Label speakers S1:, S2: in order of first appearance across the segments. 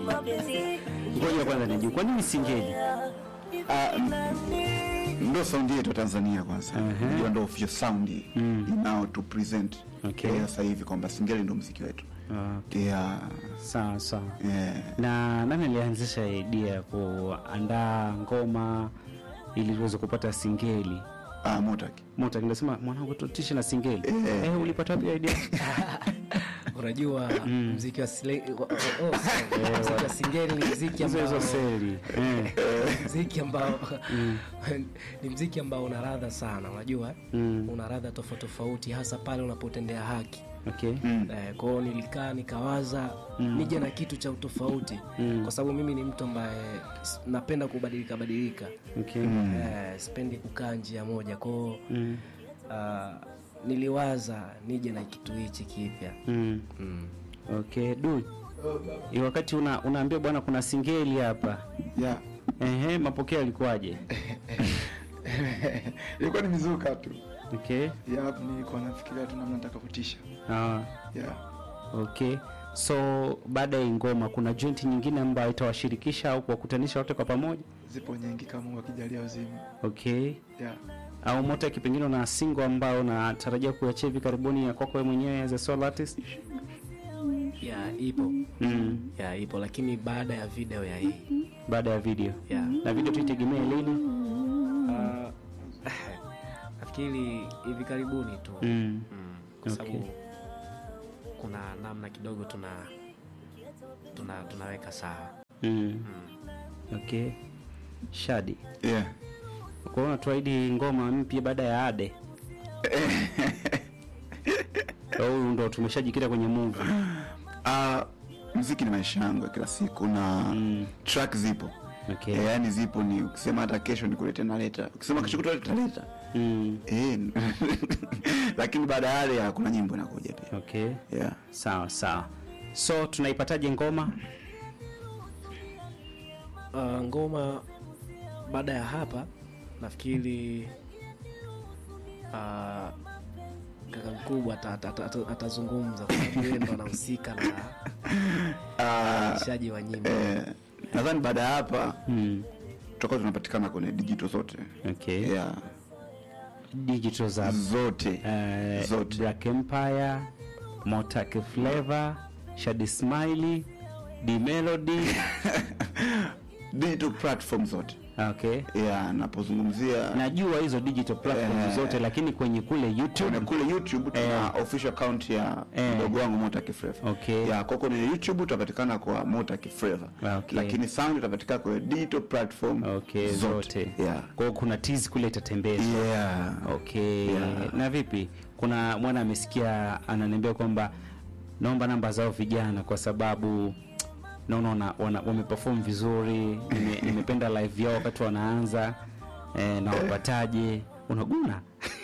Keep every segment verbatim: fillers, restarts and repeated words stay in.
S1: Ngoja kwanza nijue kwa nini singeli?
S2: Ah, ndo sound yetu Tanzania kwanza.
S1: Uh-huh.
S2: Ndio ndo official sound mm. inao to present.
S1: Okay.
S2: Yeah, sasa hivi kwamba singeli ndo muziki wetu.
S1: Okay.
S2: Yeah.
S1: Sawa sawa.
S2: Yeah.
S1: Na nani alianzisha idea ya kuandaa ngoma ili uweze kupata singeli?
S2: Ah, Motaki.
S1: Motaki ndio mwanangu tutishe na singeli.
S2: Eh,
S1: eh ulipata wapi idea?
S3: Unajua mm. muziki wa sile oh, oh, oh, muziki wa singeli ni muziki ambao
S1: hizo seli. Eh.
S3: Muziki ambao mm. ni muziki ambao una ladha sana, unajua? Mm. Una ladha tofauti tofauti hasa pale unapotendea haki.
S1: Okay.
S3: Mm. Eh, kwa hiyo nilikaa nikawaza mm. nije na kitu cha utofauti mm. kwa sababu mimi ni mtu ambaye napenda kubadilika badilika.
S1: Okay.
S3: Mm. Eh, sipendi kukaa njia moja. Kwa hiyo mm. uh, niliwaza nije na kitu hichi kipya.
S1: Mm. Mm. Okay, du. Ni wakati una unaambia bwana kuna singeli hapa.
S2: Yeah.
S1: Ehe, mapokeo yalikuwaje?
S4: Ilikuwa ni mizuka tu.
S1: Okay.
S4: Yeah, nilikuwa nafikiria tu namna nitakapotisha.
S1: Ah.
S4: Yeah.
S1: Okay. So baada ya ngoma kuna joint nyingine ambayo itawashirikisha au kuwakutanisha wote kwa pamoja?
S4: Zipo nyingi kama Mungu akijalia uzima.
S1: Okay.
S4: Yeah.
S1: Au Motaki pengine una single ambao unatarajia kuachia hivi karibuni ya kwako wewe mwenyewe as a solo artist?
S3: Yeah, ipo. Mm. Yeah, ipo lakini baada ya video ya hii.
S1: Baada ya video.
S3: Yeah.
S1: Na video tuitegemee lini?
S3: Uh, nafikiri hivi karibuni tu.
S1: Mm.
S3: Mm. Kwa sababu
S1: okay.
S3: kuna namna kidogo tuna tuna tunaweka sawa.
S1: Mm. Mm. Okay. Shadi.
S2: Yeah.
S1: Kwa hiyo tuahidi ngoma mpya baada ya Ade. Au ndo tumeshajikita kwenye movie.
S2: Ah, uh, muziki ni maisha yangu kila siku na mm. track zipo.
S1: Okay.
S2: E, yani zipo ni ukisema hata kesho nikulete na leta. Ukisema kesho kutaleta leta. Mm. Eh. Lakini baada ya yale kuna nyimbo inakuja pia.
S1: Okay.
S2: Yeah.
S1: Sawa sawa. So tunaipataje ngoma?
S3: Uh, ngoma baada ya hapa nafikiri uh, kaka mkubwa atazungumza kwa sababu yeye ndo anahusika na uandishi wa nyimbo.
S2: Eh, nadhani baada ya hapa mm. tutakuwa tunapatikana kwenye digital zote.
S1: Okay.
S2: Yeah.
S1: Digital za
S2: zote.
S1: Uh,
S2: zote.
S1: Black Empire, Motaki Flavor, Shadi Smiley, D Melody,
S2: digital platform zote.
S1: Okay.
S2: Yeah, napozungumzia
S1: najua hizo digital platforms eh, zote lakini kwenye kule YouTube
S2: kwenye kule YouTube tuna eh, official account ya mdogo eh, wangu Motaki Flavor.
S1: Okay.
S2: Ya kwa kwenye YouTube utapatikana kwa Motaki Flavor.
S1: Okay.
S2: Lakini sound utapatikana kwa digital platform
S1: okay, zote. zote.
S2: Yeah.
S1: Kwa kuna tease kule itatembezwa.
S2: Yeah.
S1: Okay. Yeah. Na vipi? Kuna mwana amesikia ananiambia kwamba naomba namba zao vijana kwa sababu naona wana wameperform vizuri. Nimependa nime live yao wakati wanaanza eh, na wapataje unaguna.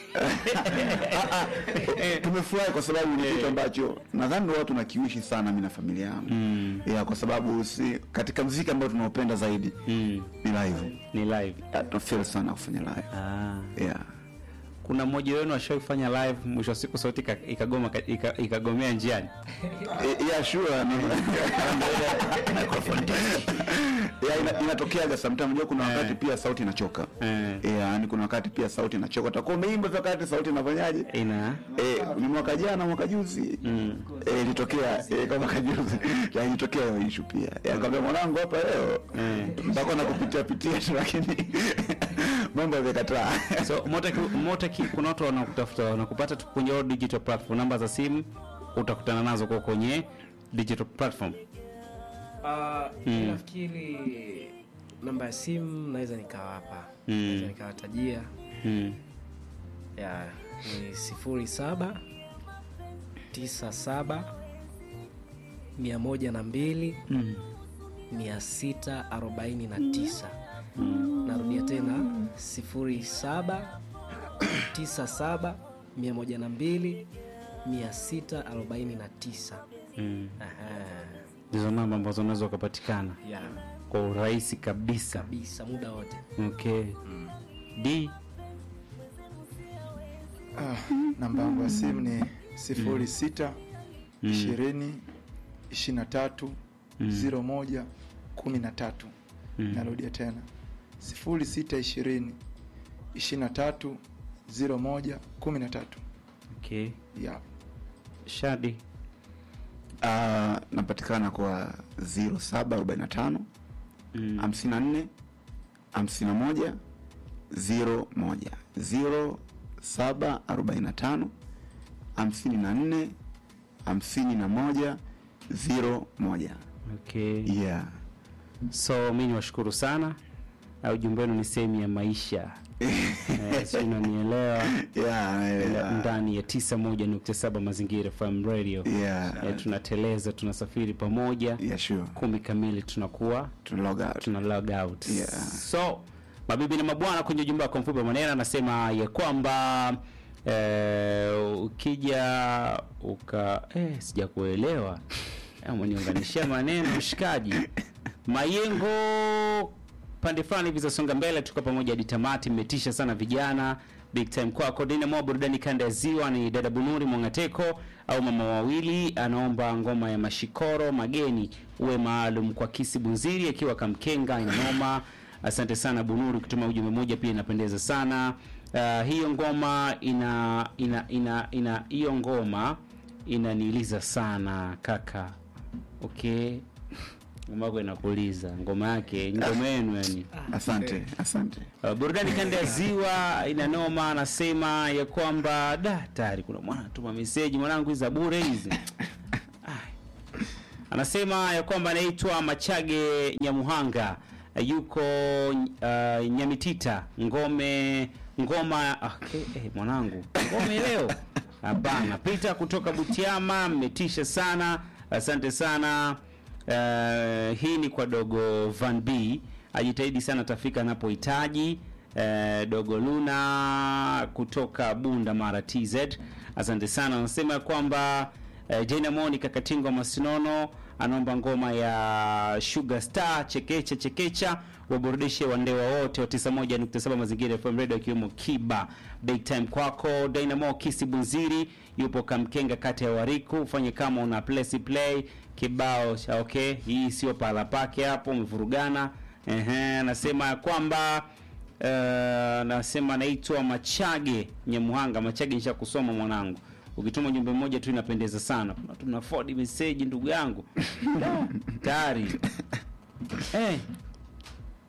S2: Tumefurahi kwa sababu ni kitu ambacho nadhani watu nakiwishi sana mimi na familia yangu. Mm. Yeah, kwa sababu si katika muziki ambao tunaopenda zaidi mm. ni live.
S1: Ni live.
S2: Tunafeel sana kufanya live. Ah. Yeah.
S1: Kuna mmoja wenu ashafanya live mwisho siku sauti ikagoma ikagomea njiani.
S2: Yeah, sure. Yeah, inatokea sometimes unajua kuna wakati pia sauti inachoka. Eh, yani kuna wakati pia sauti inachoka. Utakuwa umeimba wakati sauti inafanyaje?
S1: Ina.
S2: Eh, ni mwaka jana mwaka juzi. Mm. Eh, ilitokea eh, kama mwaka juzi. Ya ilitokea hiyo issue pia. Ya nikamwambia mwanangu hapa leo. Mpaka na kupitia pitia lakini mambo yamekataa.
S1: So Motaki Motaki kuna watu wanakutafuta wanakupata kwenye digital platform, namba za simu utakutana nazo kwa kwenye digital platform.
S3: Ah, uh, mm. nafikiri namba ya simu naweza nikawapa. Mm. Naweza nikawatajia. Mm. Ya ni sifuri saba tisa saba mia moja na mbili mm. mia sita arobaini na tisa. Mm. Narudia tena sifuri saba tisa saba mia moja na mbili mia sita arobaini na tisa. Mm. Aha.
S1: Hizo namba ambazo unaweza kupatikana.
S3: Yeah.
S1: Kwa urahisi kabisa.
S3: Kabisa muda wote.
S1: Okay. Mm. D.
S4: Ah, namba yangu ya simu ni sifuri sita ishirini ishirini na tatu zero moja kumi na tatu.
S1: Mm.
S4: Narudia tena sifuri sita ishirini ishirini na tatu zero moja kumi na tatu.
S1: Okay.
S4: Yeah.
S1: Shadi.
S2: Uh, napatikana kwa zero saba arobaini na tano
S1: Mm.
S2: hamsini na nne hamsini na moja zero moja zero saba arobaini na tano hamsini na nne hamsini na moja zero moja.
S1: Okay.
S2: Yeah.
S1: So mimi niwashukuru sana. Uh, ujumbe wenu ni sehemu ya maisha. Eh, si unanielewa?
S2: Yeah, naelewa.
S1: Ndani ya tisa moja nukta saba Mazingira F M Radio.
S2: Yeah.
S1: Eh, tunateleza, tunasafiri pamoja.
S2: Yeah, sure.
S1: Kumi kamili tunakuwa
S2: To log out.
S1: tuna log out.
S2: Yeah.
S1: So mabibi na mabwana, kwenye ujumbe wako mfupi maneno anasema ya kwamba eh, ukija uka eh sijakuelewa. Ama niunganishia maneno mshikaji. Mayengo pande fulani hivi za songa mbele, tuko pamoja hadi tamati. Mmetisha sana vijana, big time kwako. Dynamo burudani kanda ya ziwa ni dada Bunuri Mwangateko au mama wawili, anaomba ngoma ya Mashikoro Mageni uwe maalum kwa Kisi Bunziri akiwa Kamkenga inoma. Asante sana Bunuri, kutuma ujumbe mmoja pia inapendeza sana. Uh, hiyo ngoma ina ina ina ina hiyo ngoma inaniiliza sana kaka. Okay. Ngoma yako inakuuliza, ngoma yake, ngoma yenu yani.
S2: Asante, asante.
S1: Uh, burudani kanda ya ziwa inanoma, anasema ya kwamba da tayari kuna mwana tuma message mwanangu hizo bure hizi. Anasema ya kwamba anaitwa Machage Nyamuhanga, uh, yuko uh, Nyamitita Ngome ngoma okay, eh mwanangu. Ngome leo. Hapana, Peter kutoka Butiama, mmetisha sana. Asante sana. Uh, hii ni kwa dogo Van B, ajitahidi sana tafika anapohitaji. Uh, dogo Luna kutoka Bunda Mara T Z, asante sana. Anasema kwamba uh, Jena Monica Katingo Masinono anaomba ngoma ya Sugar Star chekecha chekecha, waburudishe wandewa wote wa tisa moja nukta saba Mazingira F M Radio akiwemo Kiba. Big time kwako Dynamo Kisi Bunziri, yupo Kamkenga kati ya Wariku, ufanye kama una play play kibao cha okay, hii sio pala pake hapo umevurugana. Ehe, anasema kwamba uh, anasema naitwa Machage Nyamuhanga. Machage nisha kusoma mwanangu. Ukituma jumbe moja tu inapendeza sana. Tuna forward message ndugu yangu. Tayari. Eh,